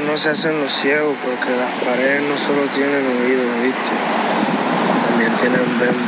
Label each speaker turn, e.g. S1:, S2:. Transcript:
S1: no se hacen los ciegos porque las paredes no solo tienen oídos, ¿viste? También tienen bembo.